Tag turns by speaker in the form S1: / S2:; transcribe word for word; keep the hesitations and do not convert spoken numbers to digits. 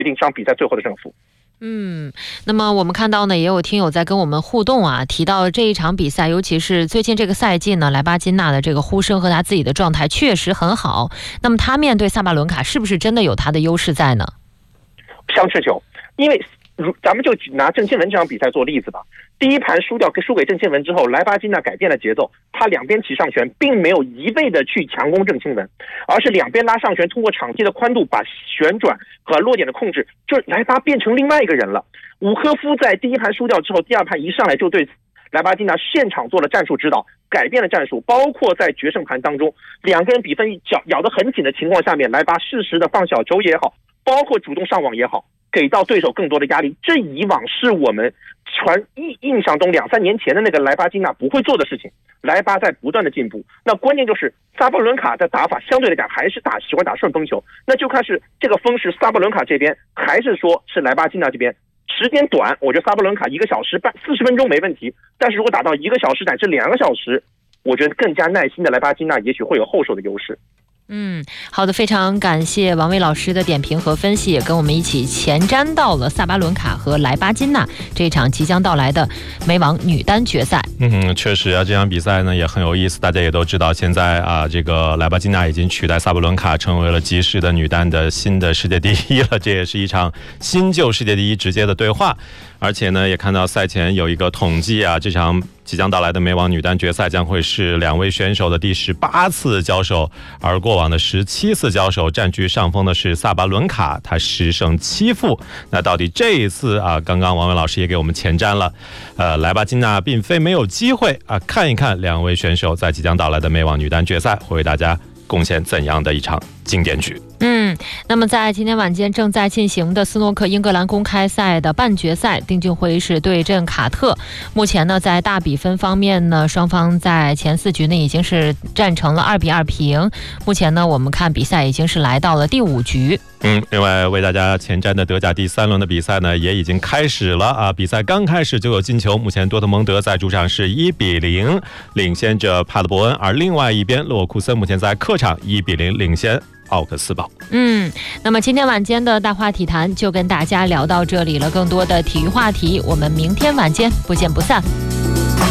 S1: 定这场比赛最后的胜负。
S2: 嗯，那么我们看到呢，也有听友在跟我们互动啊，提到这一场比赛，尤其是最近这个赛季呢，莱巴金娜的这个呼声和他自己的状态确实很好。那么他面对萨巴伦卡，是不是真的有他的优势在呢？
S1: 相持久，因为如咱们就拿郑钦文这场比赛做例子吧。第一盘输掉输给郑钦文之后，莱巴金娜改变了节奏，他两边起上拳，并没有一味的去强攻郑钦文，而是两边拉上拳，通过场地的宽度把旋转和落点的控制，就是莱巴变成另外一个人了。武科夫在第一盘输掉之后，第二盘一上来就对莱巴金娜现场做了战术指导，改变了战术，包括在决胜盘当中，两个人比分咬咬得很紧的情况下面，莱巴适时的放小球也好，包括主动上网也好，给到对手更多的压力。这以往是我们传印印象中两三年前的那个莱巴金娜不会做的事情。莱巴在不断的进步，那关键就是萨巴伦卡的打法相对来讲还是打喜欢打顺风球，那就看是这个风是萨巴伦卡这边还是说是莱巴金娜这边。时间短，我觉得萨巴伦卡一个小时半四十分钟没问题，但是如果打到一个小时乃至两个小时，我觉得更加耐心的莱巴金娜也许会有后手的优势。
S2: 嗯，好的，非常感谢王伟老师的点评和分析，也跟我们一起前瞻到了萨巴伦卡和莱巴金娜这场即将到来的美网女单决赛。
S3: 嗯，确实啊，这场比赛呢也很有意思。大家也都知道，现在啊，这个莱巴金娜已经取代萨巴伦卡，成为了即时的女单的新的世界第一了。这也是一场新旧世界第一直接的对话。而且呢，也看到赛前有一个统计啊，这场即将到来的美网女单决赛将会是两位选手的第十八次交手，而过往的十七次交手占据上风的是萨巴伦卡，她十胜七负。那到底这一次啊，刚刚王伟老师也给我们前瞻了，呃，莱巴金娜并非没有机会啊，看一看两位选手在即将到来的美网女单决赛会为大家贡献怎样的一场经典局。
S2: 嗯，那么在今天晚间正在进行的斯诺克英格兰公开赛的半决赛，丁俊晖是对阵卡特。目前呢，在大比分方面呢，双方在前四局呢已经是战成了二比二平。目前呢，我们看比赛已经是来到了第五局。
S3: 嗯，另外为大家前瞻的德甲第三轮的比赛呢，也已经开始了啊！比赛刚开始就有进球，目前多特蒙德在主场是一比零领先着帕德伯恩，而另外一边勒沃库森目前在客场一比零领先奥克斯堡。
S2: 嗯，那么今天晚间的大话体坛就跟大家聊到这里了，更多的体育话题，我们明天晚间不见不散。